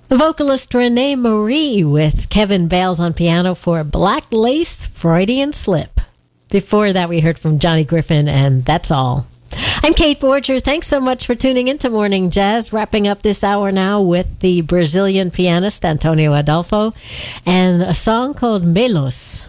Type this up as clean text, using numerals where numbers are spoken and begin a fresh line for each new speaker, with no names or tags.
The vocalist Renee Marie with Kevin Bales on piano for Black Lace, Freudian Slip. Before that, we heard from Johnny Griffin, and That's All. I'm Kate Borger. Thanks so much for tuning into Morning Jazz. Wrapping up this hour now with the Brazilian pianist Antonio Adolfo and a song called Melos.